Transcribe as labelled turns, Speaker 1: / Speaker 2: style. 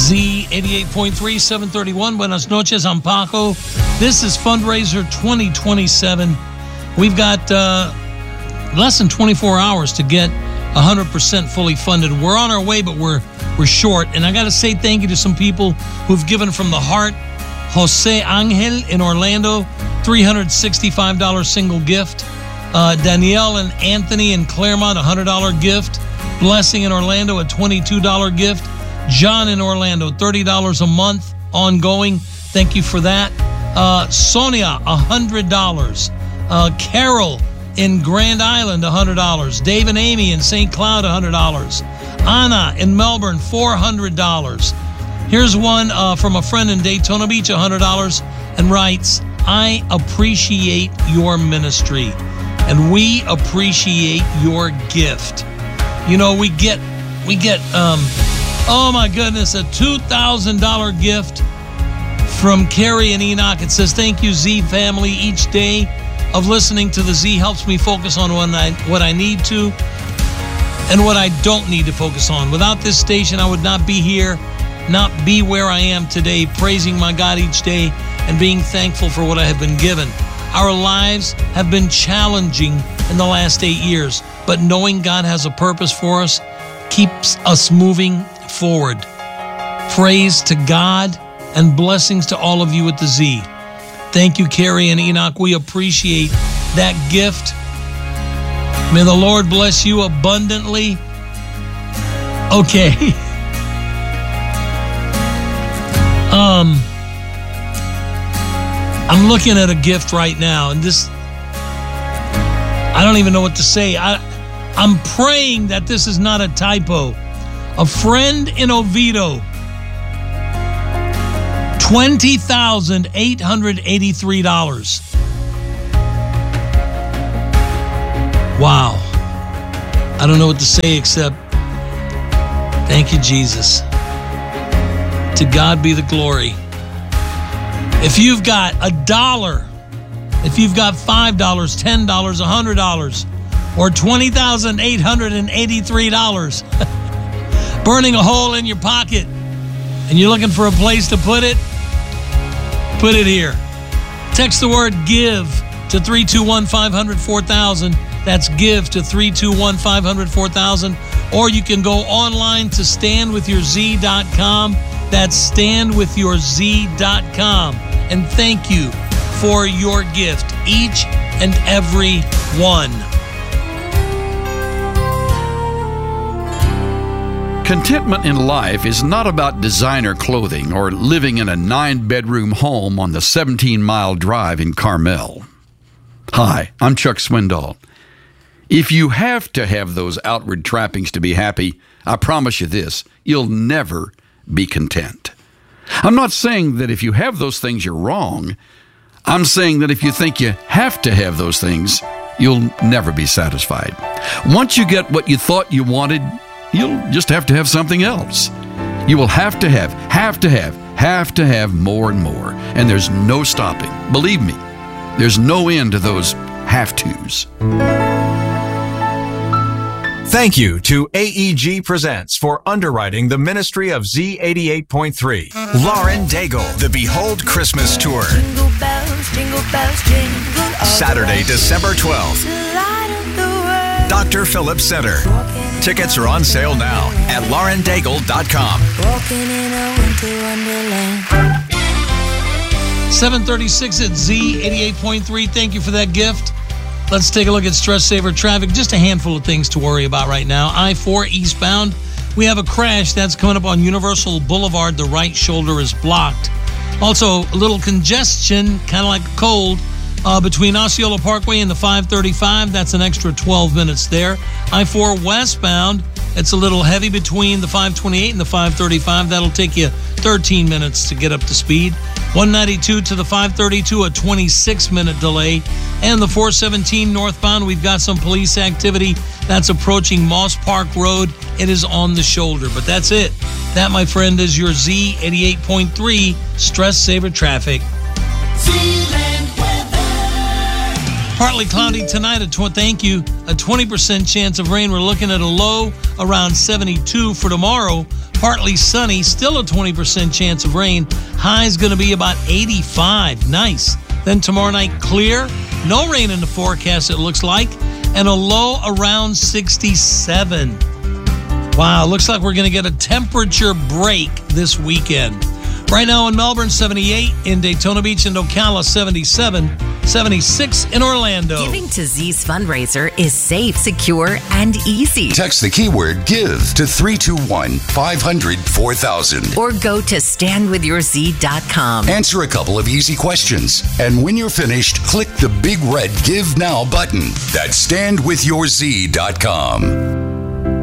Speaker 1: Z88.3, 731. Buenas noches, I'm Paco. This is Fundraiser 2027. We've got less than 24 hours to get 100% fully funded. We're on our way, but we're short. And I got to say thank you to some people who've given from the heart. Jose Angel in Orlando, $365 single gift. Danielle and Anthony in Claremont, $100 gift. Blessing in Orlando, a $22 gift. John in Orlando, $30 a month, ongoing. Thank you for that. Sonia, $100. Carol in Grand Island, $100. Dave and Amy in St. Cloud, $100. Anna in Melbourne, $400. Here's one from a friend in Daytona Beach, $100, and writes, I appreciate your ministry, and we appreciate your gift. You know, we get oh my goodness, a $2,000 gift from Carrie and Enoch. It says, thank you, Z family. Each day of listening to the Z helps me focus on what I need to and what I don't need to focus on. Without this station, I would not be here, not be where I am today, praising my God each day and being thankful for what I have been given. Our lives have been challenging in the last 8 years, but knowing God has a purpose for us keeps us moving forward. Praise to God and blessings to all of you at the Z. Thank you, Carrie and Enoch. We appreciate that gift. May the Lord bless you abundantly. Okay. I'm looking at a gift right now, and this, I don't even know what to say. I'm praying that this is not a typo. A friend in Oviedo, $20,883. Wow. I don't know what to say except thank you, Jesus. To God be the glory. If you've got $1, if you've got $5, $10, $100, or $20,883 burning a hole in your pocket, and you're looking for a place to put it here. Text the word GIVE to 321-500-4000. That's GIVE to 321-500-4000. Or you can go online to standwithyourz.com. That's standwithyourz.com. And thank you for your gift, each and every one.
Speaker 2: Contentment in life is not about designer clothing or living in a 9-bedroom home on the 17-mile drive in Carmel. Hi, I'm Chuck Swindoll. If you have to have those outward trappings to be happy, I promise you this, you'll never be content. I'm not saying that if you have those things, you're wrong. I'm saying that if you think you have to have those things, you'll never be satisfied. Once you get what you thought you wanted, you'll just have to have something else. You will have to have more and more. And there's no stopping. Believe me, there's no end to those have-tos.
Speaker 3: Thank you to AEG Presents for underwriting the ministry of Z88.3. Lauren Daigle, the Behold Christmas Tour.
Speaker 4: Jingle bells, jingle bells, jingle all
Speaker 3: Saturday,
Speaker 4: the way.
Speaker 3: December 12th.
Speaker 4: To light up the world.
Speaker 3: Dr. Phillips Center. Tickets are on sale now at laurendaigle.com.
Speaker 4: Walking in a winter wonderland.
Speaker 1: 736 at Z88.3. Thank you for that gift. Let's take a look at Stress Saver traffic. Just a handful of things to worry about right now. I-4 eastbound. We have a crash that's coming up on Universal Boulevard. The right shoulder is blocked. Also, a little congestion, kind of like a cold, between Osceola Parkway and the 535. That's an extra 12 minutes there. I-4 westbound. It's a little heavy between the 528 and the 535. That'll take you 13 minutes to get up to speed. 192 to the 532, a 26-minute delay. And the 417 northbound, we've got some police activity that's approaching Moss Park Road. It is on the shoulder, but that's it. That, my friend, is your Z88.3 Stress Saver traffic.
Speaker 5: Zealand weather.
Speaker 1: Partly cloudy tonight, thank you. A 20% chance of rain. We're looking at a low around 72 for tomorrow. Partly sunny, still a 20% chance of rain. High's going to be about 85. Nice. Then tomorrow night, clear. No rain in the forecast, it looks like. And a low around 67. Wow, looks like we're going to get a temperature break this weekend. Right now in Melbourne, 78. In Daytona Beach and Ocala, 77. 76 in Orlando.
Speaker 5: Giving to Z's fundraiser is safe, secure, and easy.
Speaker 6: Text the keyword GIVE to 321-500-4000.
Speaker 5: Or go to standwithyourz.com.
Speaker 6: Answer a couple of easy questions. And when you're finished, click the big red Give Now button. That's standwithyourz.com.